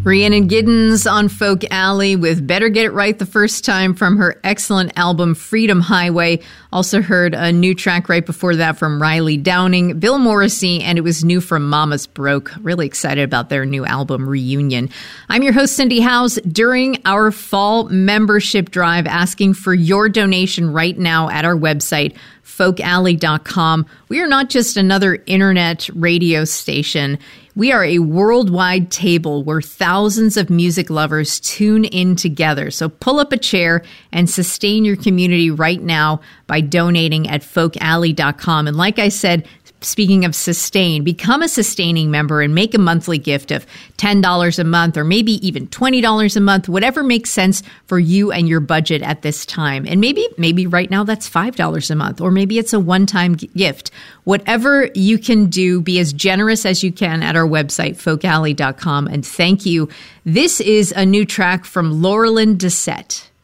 Rhiannon Giddens on Folk Alley with Better Get It Right the First Time from her excellent album Freedom Highway. Also heard a new track right before that from Riley Downing, Bill Morrissey, and it was new from Mama's Broke. Really excited about their new album Reunion. I'm your host, Cindy Howes. During our fall membership drive, asking for your donation right now at our website, folkalley.com. We are not just another internet radio station. We are a worldwide table where thousands of music lovers tune in together. So pull up a chair and sustain your community right now by donating at folkalley.com. And like I said, speaking of sustain, become a sustaining member and make a monthly gift of $10 a month or maybe even $20 a month, whatever makes sense for you and your budget at this time. And maybe right now that's $5 a month, or maybe it's a one-time gift. Whatever you can do, be as generous as you can at our website, folkalley.com. And thank you. This is a new track from Laurelyn Dissette.